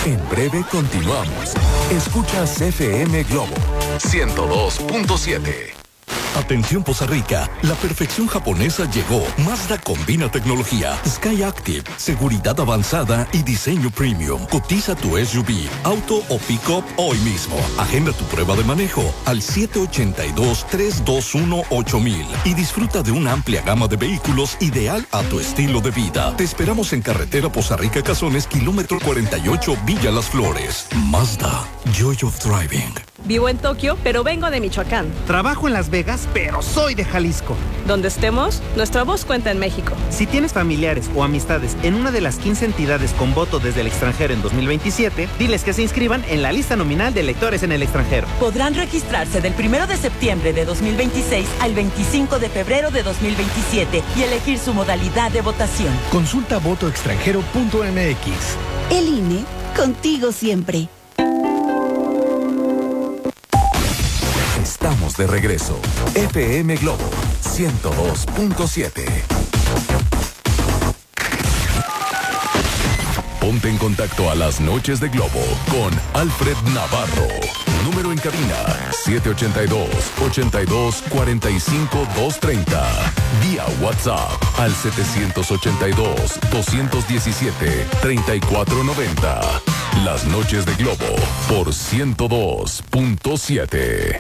En breve continuamos. Escuchas FM Globo 102.7. Atención Poza Rica, la perfección japonesa llegó. Mazda combina tecnología, Sky Active, seguridad avanzada y diseño premium. Cotiza tu SUV, auto o pick-up hoy mismo. Agenda tu prueba de manejo al 782-321-8000 y disfruta de una amplia gama de vehículos ideal a tu estilo de vida. Te esperamos en carretera Poza Rica Cazones, kilómetro 48, Villa Las Flores. Mazda, Joy of Driving. Vivo en Tokio, pero vengo de Michoacán. Trabajo en Las Vegas, pero soy de Jalisco. Donde estemos, nuestra voz cuenta en México. Si tienes familiares o amistades en una de las 15 entidades con voto desde el extranjero en 2027, diles que se inscriban en la lista nominal de electores en el extranjero. Podrán registrarse del 1 de septiembre de 2026 al 25 de febrero de 2027 y elegir su modalidad de votación. Consulta votoextranjero.mx. El INE, contigo siempre. Estamos de regreso. FM Globo 102.7. Ponte en contacto a las noches de Globo con Alfred Navarro. Número en cabina 782-82-45-230. Vía WhatsApp al 782-217-3490. Las noches de Globo por 102.7.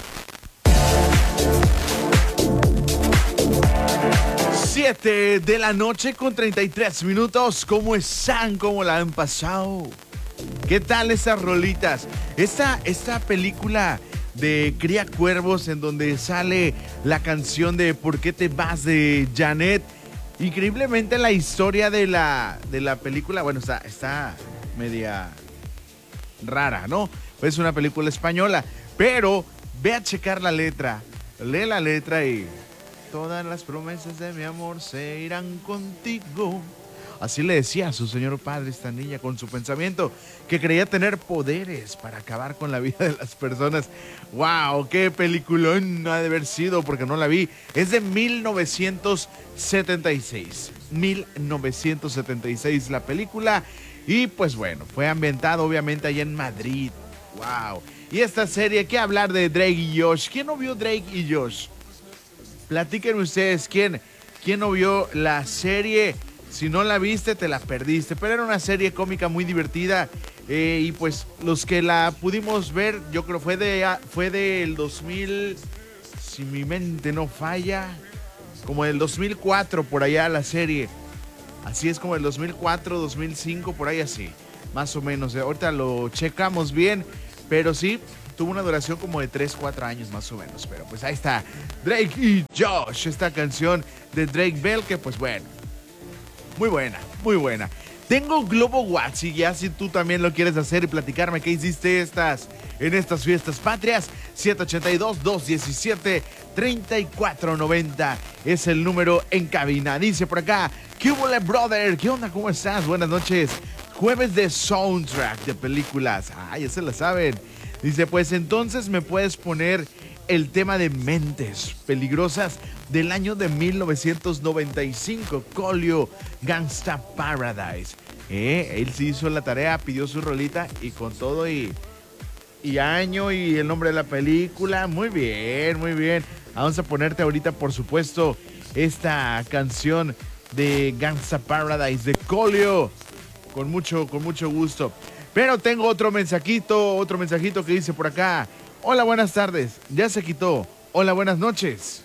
7 de la noche con 33 minutos. ¿Cómo están? ¿Cómo la han pasado? ¿Qué tal esas rolitas? Esta película de Cría Cuervos, en donde sale la canción de ¿Por qué te vas? De Janet. Increíblemente la historia de la película, bueno, está media rara, ¿no? Es una película española, pero ve a checar la letra, lee la letra y todas las promesas de mi amor se irán contigo. Así le decía a su señor padre esta niña con su pensamiento, que creía tener poderes para acabar con la vida de las personas. ¡Wow! ¡Qué peliculón ha de haber sido! Porque no la vi. Es de 1976. 1976 la película. Y pues bueno, fue ambientado obviamente allá en Madrid. ¡Wow! Y esta serie, ¿qué hablar de Drake y Josh? ¿Quién no vio Drake y Josh? Platíquenme ustedes, ¿quién no vio la serie? Si no la viste, te la perdiste. Pero era una serie cómica muy divertida. Y pues los que la pudimos ver, yo creo fue del 2000, si mi mente no falla, como del 2004 por allá la serie. Así es, como el 2004, 2005, por ahí así, más o menos. Ahorita lo checamos bien, pero sí, tuvo una duración como de 3, 4 años más o menos. Pero pues ahí está, Drake y Josh, esta canción de Drake Bell, que pues bueno, muy buena, muy buena. Tengo Globo Watch, y ya si tú también lo quieres hacer y platicarme qué hiciste en estas fiestas patrias, 782-217-3490 es el número en cabina. Dice por acá, ¿qué hubo, brother? ¿Qué onda? ¿Cómo estás? Buenas noches. Jueves de soundtrack de películas. Ah, ya se la saben. Dice, pues entonces me puedes poner el tema de Mentes Peligrosas del año de 1995, Colio, Gangsta Paradise. Él sí hizo la tarea, pidió su rolita y con todo y año y el nombre de la película. Muy bien, muy bien. Vamos a ponerte ahorita, por supuesto, esta canción de Gangsta Paradise de Colio con mucho gusto. Pero tengo otro mensajito que dice por acá. Hola, buenas tardes. Ya se quitó. Hola, buenas noches.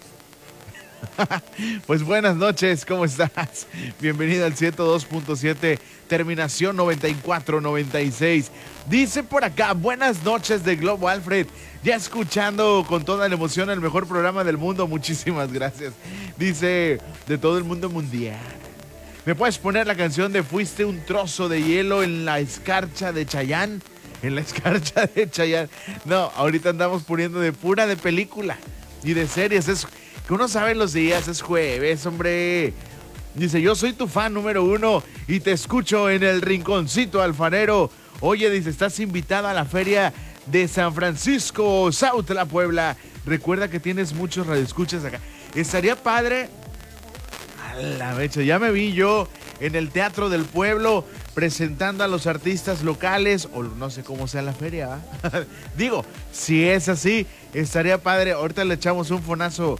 Pues buenas noches, ¿cómo estás? Bienvenido al 102.7, terminación 9496. Dice por acá, buenas noches de Globo, Alfred. Ya escuchando con toda la emoción el mejor programa del mundo. Muchísimas gracias. Dice, de todo el mundo mundial. ¿Me puedes poner la canción de Fuiste un trozo de hielo en la escarcha de Chayanne? En la escarcha de Chayanne. No, ahorita andamos poniendo de pura de película y de series. Es que uno sabe los días, es jueves, hombre. Dice, yo soy tu fan número 1 y te escucho en el rinconcito alfarero. Oye, dice, estás invitada a la feria de San Francisco, Sautla, Puebla. Recuerda que tienes muchos radioescuchas acá. Estaría padre. A la mecha, ya me vi yo en el Teatro del Pueblo. presentando a los artistas locales, o no sé cómo sea la feria. Digo, si es así, estaría padre. Ahorita le echamos un fonazo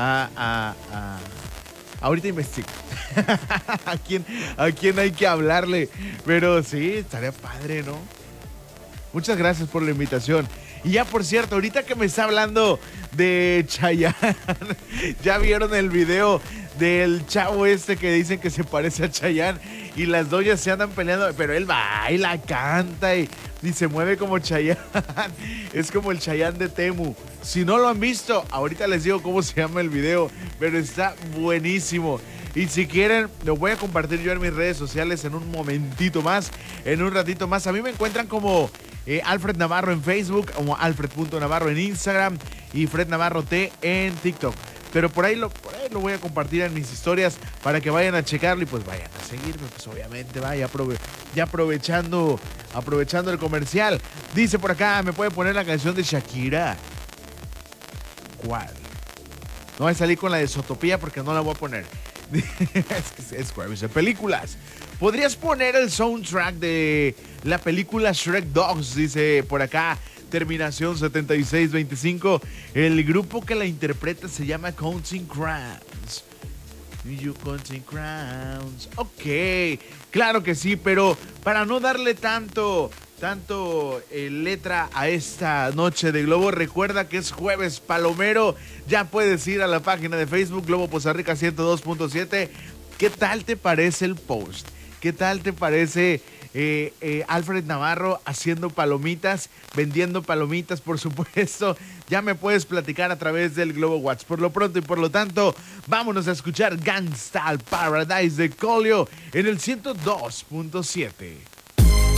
ahorita investigo a quién hay que hablarle. Pero sí, estaría padre, ¿no? Muchas gracias por la invitación. Y ya, por cierto, ahorita que me está hablando de Chayanne, ¿ya vieron el video del chavo este que dicen que se parece a Chayanne? Y las doñas se andan peleando, pero él baila, canta y se mueve como Chayanne. Es como el Chayanne de Temu. Si no lo han visto, ahorita les digo cómo se llama el video, pero está buenísimo. Y si quieren, lo voy a compartir yo en mis redes sociales en un momentito más, en un ratito más. A mí me encuentran como Alfred Navarro en Facebook, como Alfred.Navarro en Instagram y Fred Navarro T en TikTok. Pero por ahí lo voy a compartir en mis historias para que vayan a checarlo y pues vayan a seguirme, pues obviamente vaya ya aprovechando el comercial. Dice por acá, ¿me puede poner la canción de Shakira? ¿Cuál? No voy a salir con la de Zootopía porque no la voy a poner. Es jueves de películas. ¿Podrías poner el soundtrack de la película Shrek Dogs? Dice por acá, terminación 7625. El grupo que la interpreta se llama Counting Crowns. You Counting Crowns. Ok, claro que sí, pero para no darle tanto letra a esta noche de Globo, recuerda que es jueves palomero. Ya puedes ir a la página de Facebook Globo Poza Rica 102.7. ¿Qué tal te parece el post? ¿Qué tal te parece Alfred Navarro haciendo palomitas, vendiendo palomitas, por supuesto? Ya me puedes platicar a través del Globo WhatsApp. Por lo pronto y por lo tanto, vámonos a escuchar Gangsta Paradise de Collio en el 102.7.